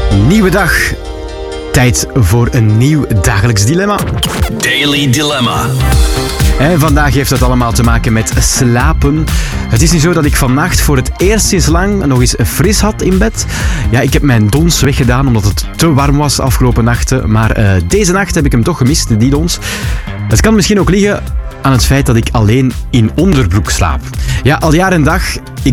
Nieuwe dag. Tijd voor een nieuw dagelijks dilemma. Daily Dilemma. En vandaag heeft dat allemaal te maken met slapen. Het is nu zo dat ik vannacht voor het eerst sinds lang nog eens fris had in bed. Ja, ik heb mijn dons weggedaan omdat het te warm was afgelopen nachten. Maar deze nacht heb ik hem toch gemist, die dons. Het kan misschien ook liggen aan het feit dat ik alleen in onderbroek slaap. Ja, al jaar en dag.